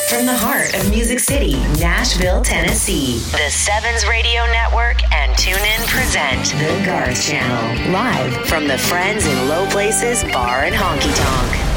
From the heart of Music City, Nashville, Tennessee, the Sevens Radio Network and TuneIn present The Garth Channel. Live from the Friends in Low Places Bar and Honky Tonk.